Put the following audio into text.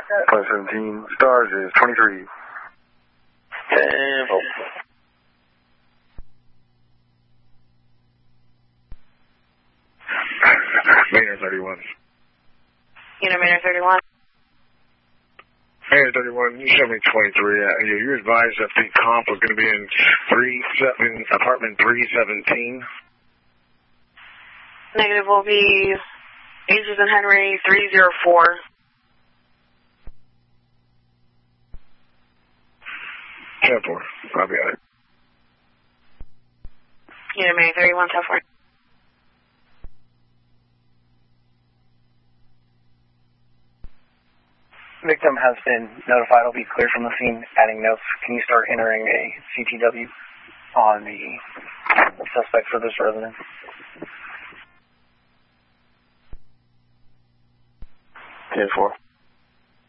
Flight 17, stars is 23. Temple. Maynard 31. Maynard 31. Maynard 31, you sent me 23. You advised that the comp was going to be in apartment 317. Negative will be Ages and Henry 304. 10-4. Copy on it. Maynard 31, 10-4. Victim has been notified. Will be cleared from the scene. Adding notes. Can you start entering a CTW on the suspect for this residence? 10-4.